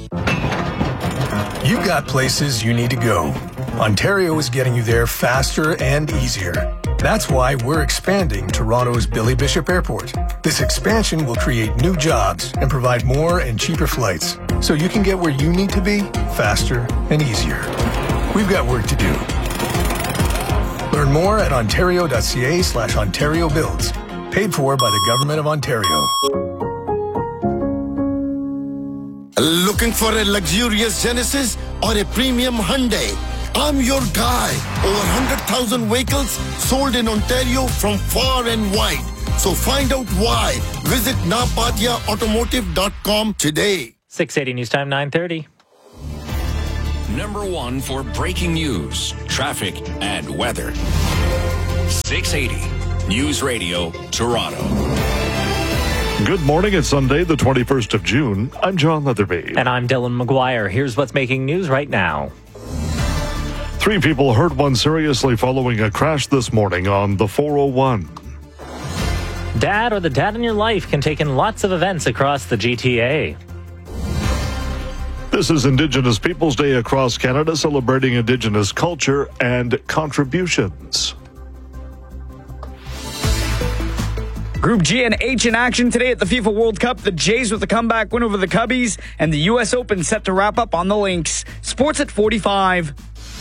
You've got places you need to go. Ontario is getting you there faster and easier. That's why we're expanding Toronto's Billy Bishop Airport. This expansion will create new jobs and provide more and cheaper flights, so you can get where you need to be faster and easier. We've got work to do. Learn more at ontario.ca slash Ontario Builds. Paid for by the Government of Ontario. Looking for a luxurious Genesis or a premium Hyundai? I'm your guy. Over one hundred thousand vehicles sold in Ontario from far and wide. So find out why. Visit napatia automotive dot com today. six eighty News Time, nine thirty. Number one for breaking news, traffic, and weather. six eighty News Radio, Toronto. Good morning. It's Sunday, the twenty-first of June. I'm John Leatherby. And I'm Dylan McGuire. Here's what's making news right now. Three people hurt, one seriously following a crash this morning on the four oh one. Dad or the dad in your life can take in lots of events across the G T A. This is Indigenous Peoples Day across Canada, celebrating Indigenous culture and contributions. Group G and H in action today at the FIFA World Cup. The Jays with a comeback win over the Cubbies, and the U S Open set to wrap up on the links. Sports at forty-five.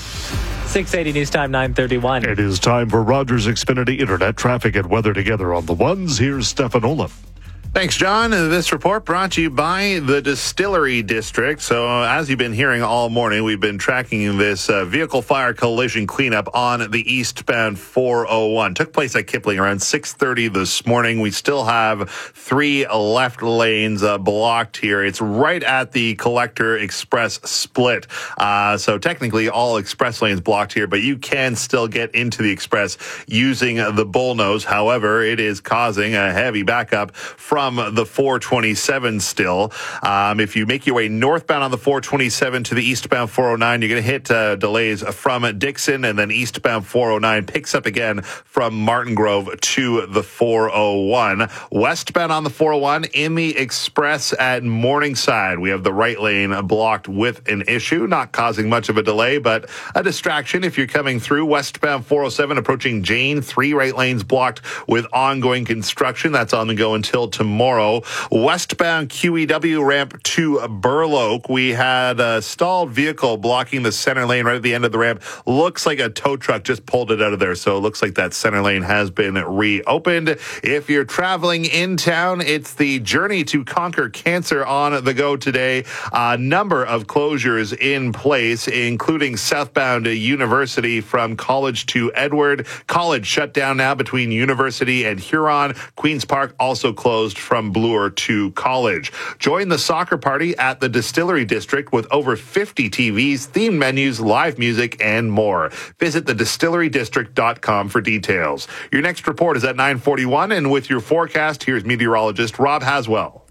six eighty News Time, nine thirty-one. It is time for Rogers Xfinity Internet traffic and weather together on the ones. Here's Stefan Olaf. Thanks, John. This report brought to you by the Distillery District. So, as you've been hearing all morning, we've been tracking this uh, vehicle fire collision cleanup on the eastbound four oh one. Took place at Kipling around six thirty this morning. We still have three left lanes uh, blocked here. It's right at the Collector Express split. Uh, so, technically, all express lanes blocked here, but you can still get into the express using the bullnose. However, it is causing a heavy backup from From the four twenty-seven still. Um, if you make your way northbound on the four twenty-seven to the eastbound four oh nine, you're going to hit uh, delays from Dixon, and then eastbound four oh nine picks up again from Martin Grove to the four oh one. Westbound on the four oh one in the express at Morningside, we have the right lane blocked with an issue, not causing much of a delay, but a distraction if you're coming through. Westbound four oh seven approaching Jane, three right lanes blocked with ongoing construction. That's on the go until tomorrow. Tomorrow, westbound Q E W ramp to Burloak. We had a stalled vehicle blocking the center lane right at the end of the ramp. Looks like a tow truck just pulled it out of there, so it looks like that center lane has been reopened. If you're traveling in town, it's the Journey to Conquer Cancer on the go today. A number of closures in place, including southbound University from College to Edward. College shut down now between University and Huron. Queen's Park also closed from Bloor to College. Join the soccer party at the Distillery District with over fifty T Vs, themed menus, live music, and more. Visit the distillery district dot com for details. Your next report is at nine forty-one, and with your forecast, here's meteorologist Rob Haswell.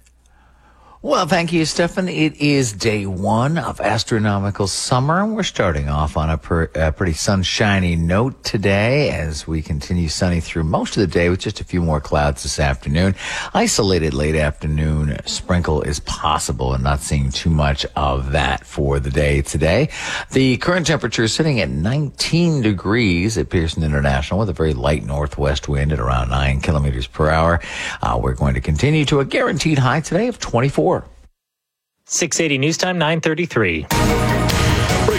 Well, thank you, Stefan. It is day one of astronomical summer, and we're starting off on a, per, a pretty sunshiny note today as we continue sunny through most of the day with just a few more clouds this afternoon. Isolated late afternoon sprinkle is possible, and not seeing too much of that for the day today. The current temperature is sitting at nineteen degrees at Pearson International with a very light northwest wind at around nine kilometers per hour. Uh, we're going to continue to a guaranteed high today of twenty-four. six eighty News Time, nine thirty-three.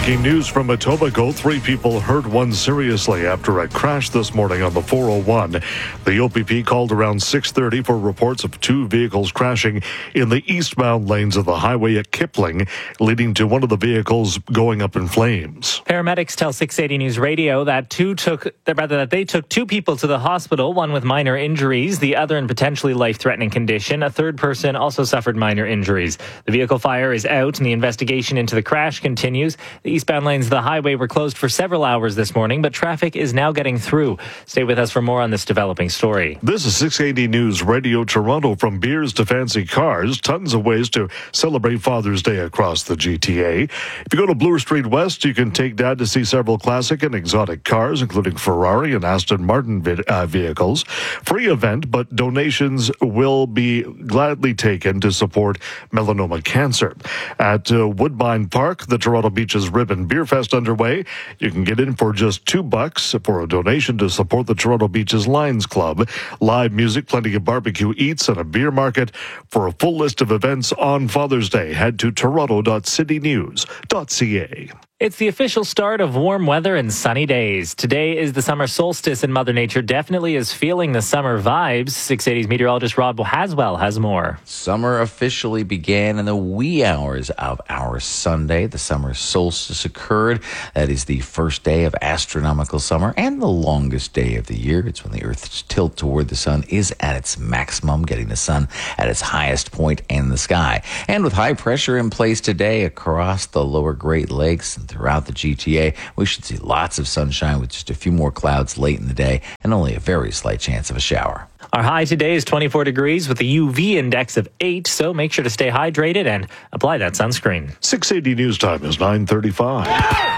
Breaking news from Etobicoke. Three people hurt, one seriously after a crash this morning on the four oh one. The O P P called around six thirty for reports of two vehicles crashing in the eastbound lanes of the highway at Kipling, leading to one of the vehicles going up in flames. Paramedics tell six eighty News Radio that two took, rather that they took two people to the hospital, one with minor injuries, the other in potentially life-threatening condition. A third person also suffered minor injuries. The vehicle fire is out and the investigation into the crash continues. The eastbound lanes of the highway were closed for several hours this morning, but traffic is now getting through. Stay with us for more on this developing story. This is six eighty News Radio Toronto. From beers to fancy cars, tons of ways to celebrate Father's Day across the G T A. If you go to Bloor Street West, you can take Dad to see several classic and exotic cars, including Ferrari and Aston Martin vi- uh, vehicles. Free event, but donations will be gladly taken to support melanoma cancer. At uh, Woodbine Park, the Toronto Beaches Ribbon Beer Fest underway. You can get in for just two bucks for a donation to support the Toronto Beaches Lions Club. Live music, plenty of barbecue eats, and a beer market. For a full list of events on Father's Day, head to toronto dot city news dot c a. It's the official start of warm weather and sunny days. Today is the summer solstice and Mother Nature definitely is feeling the summer vibes. six eighty's meteorologist Rob Haswell has more. Summer officially began in the wee hours of our Sunday. The summer solstice occurred. That is the first day of astronomical summer and the longest day of the year. It's when the Earth's tilt toward the sun is at its maximum, getting the sun at its highest point in the sky. And with high pressure in place today across the lower Great Lakes and throughout the G T A, we should see lots of sunshine with just a few more clouds late in the day and only a very slight chance of a shower. Our high today is twenty-four degrees with a U V index of eight, so make sure to stay hydrated and apply that sunscreen. six eighty News Time is nine thirty-five.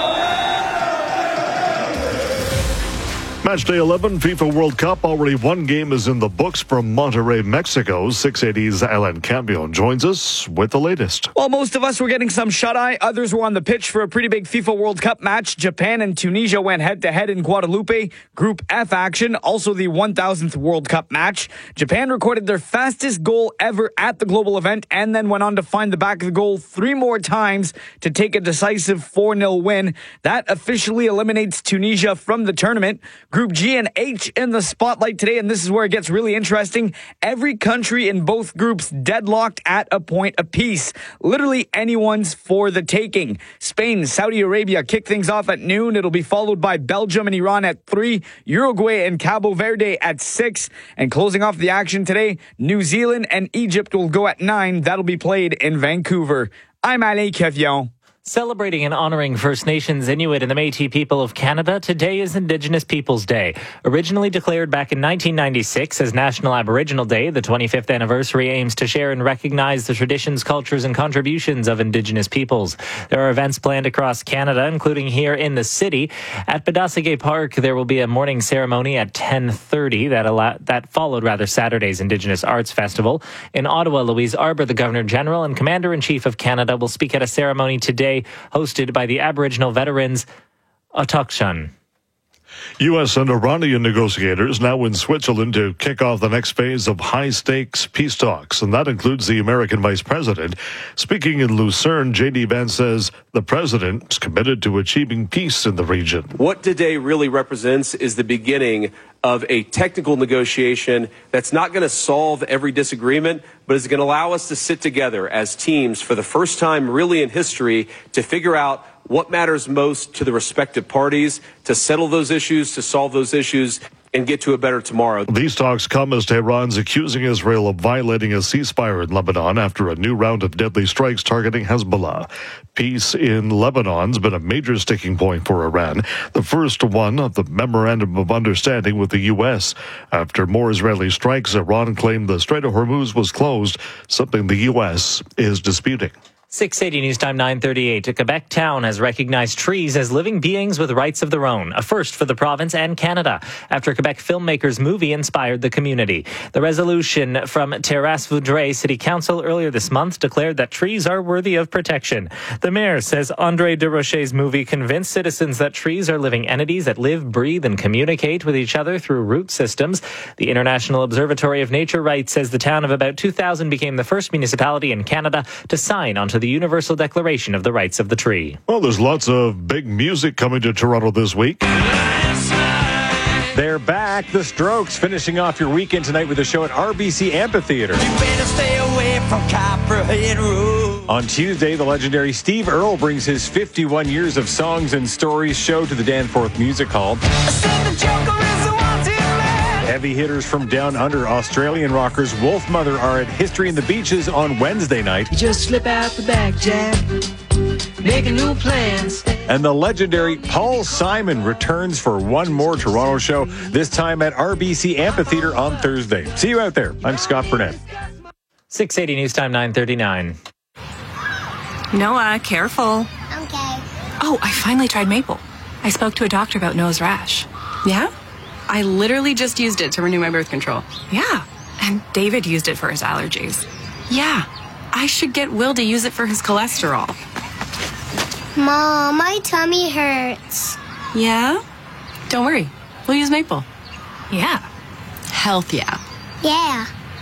Matchday eleven, FIFA World Cup. Already one game is in the books from Monterrey, Mexico. six eighty's Alan Campion joins us with the latest. While most of us were getting some shut-eye, others were on the pitch for a pretty big FIFA World Cup match. Japan and Tunisia went head-to-head in Guadalupe. Group F action, also the one thousandth World Cup match. Japan recorded their fastest goal ever at the global event and then went on to find the back of the goal three more times to take a decisive four nil win. That officially eliminates Tunisia from the tournament. Group G and H in the spotlight today, and this is where it gets really interesting. Every country in both groups deadlocked at a point apiece. Literally anyone's for the taking. Spain, Saudi Arabia kick things off at noon. It'll be followed by Belgium and Iran at three, Uruguay and Cabo Verde at six, and closing off the action today, New Zealand and Egypt will go at nine. That'll be played in Vancouver. I'm Alain Cavion. Celebrating and honoring First Nations, Inuit, and the Métis people of Canada, today is Indigenous Peoples Day. Originally declared back in nineteen ninety-six as National Aboriginal Day, the twenty-fifth anniversary aims to share and recognize the traditions, cultures, and contributions of Indigenous peoples. There are events planned across Canada, including here in the city. At Badassigay Park, there will be a morning ceremony at ten thirty that, allow- that followed rather Saturday's Indigenous Arts Festival. In Ottawa, Louise Arbour, the Governor-General and Commander-in-Chief of Canada, will speak at a ceremony today hosted by the Aboriginal veterans Atukshan. U S and Iranian negotiators now in Switzerland to kick off the next phase of high-stakes peace talks, and that includes the American vice president. Speaking in Lucerne, J D. Vance says the president is committed to achieving peace in the region. What today really represents is the beginning of a technical negotiation that's not going to solve every disagreement, but is going to allow us to sit together as teams for the first time really in history to figure out what matters most to the respective parties, to settle those issues, to solve those issues, and get to a better tomorrow. These talks come as Tehran's accusing Israel of violating a ceasefire in Lebanon after a new round of deadly strikes targeting Hezbollah. Peace in Lebanon's been a major sticking point for Iran, the first one of the Memorandum of Understanding with the U S. After more Israeli strikes, Iran claimed the Strait of Hormuz was closed, something the U S is disputing. six eighty News Time nine thirty-eight. A Quebec town has recognized trees as living beings with rights of their own, a first for the province and Canada, after a Quebec filmmaker's movie inspired the community. The resolution from Terrasse Vaudreuil City Council earlier this month declared that trees are worthy of protection. The mayor says André Desrochers' movie convinced citizens that trees are living entities that live, breathe, and communicate with each other through root systems. The International Observatory of Nature Rights says the town of about two thousand became the first municipality in Canada to sign onto to the Universal Declaration of the Rights of the Tree. Well, there's lots of big music coming to Toronto this week. They're back. The Strokes finishing off your weekend tonight with a show at R B C Amphitheater. You better stay away from Copperhead Road. On Tuesday, the legendary Steve Earle brings his fifty-one years of songs and stories show to the Danforth Music Hall. Heavy hitters from down under, Australian rockers Wolfmother are at History in the Beaches on Wednesday night. You just slip out the back, Jack. Making new plans. And the legendary Paul Simon returns for one more Toronto show, this time at R B C Amphitheater on Thursday. See you out there. I'm Scott Burnett. six eighty News Time nine thirty-nine. Noah, careful. Okay. Oh, I finally tried Maple. I spoke to a doctor about nose rash. Yeah? I literally just used it to renew my birth control. Yeah. And David used it for his allergies. Yeah. I should get Will to use it for his cholesterol. Mom, my tummy hurts. Yeah? Don't worry. We'll use Maple. Yeah. Health, yeah. Yeah.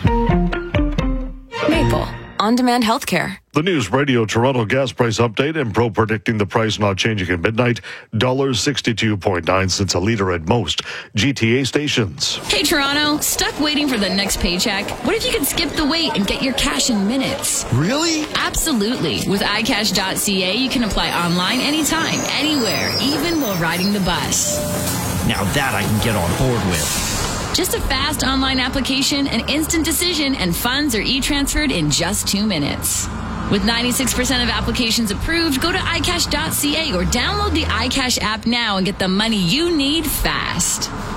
Maple. On-demand healthcare. The News Radio Toronto gas price update and Pro predicting the price not changing at midnight. one dollar sixty-two point nine cents a litre at most G T A stations. Hey, Toronto. Stuck waiting for the next paycheck? What if you could skip the wait and get your cash in minutes? Really? Absolutely. With i cash dot c a, you can apply online anytime, anywhere, even while riding the bus. Now that I can get on board with. Just a fast online application, an instant decision, and funds are e-transferred in just two minutes. With ninety-six percent of applications approved, go to i cash dot c a or download the iCash app now and get the money you need fast.